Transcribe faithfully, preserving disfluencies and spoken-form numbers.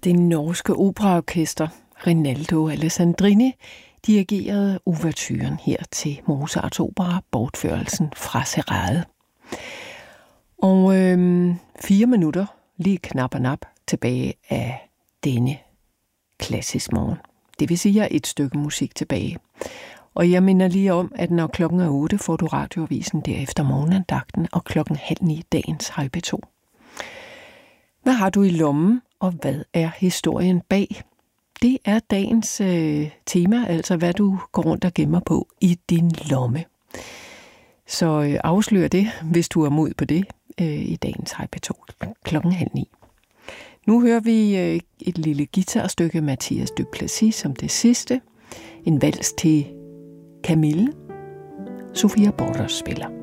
Det norske operaorkester Rinaldo Alessandrini dirigerede ouverturen her til Mozarts opera Bortførelsen fra Serrade. Og øhm, fire minutter, lige knap og nap, tilbage af denne klassisk morgen. Det vil sige, at jeg er et stykke musik tilbage. Og jeg minder lige om, at når klokken er otte, får du radioavisen derefter morgenandagten, og klokken halv ni dagens Hej P to. Hvad har du i lommen, og hvad er historien bag? Det er dagens øh, tema, altså hvad du går rundt og gemmer på i din lomme. Så øh, afslør det, hvis du er mod på det, øh, i dagens Hej P to klokken halv ni. Nu hører vi øh, et lille guitarstykke Mathias Duplessis som det sidste. En vals til Camille. Sofia Bordas spiller.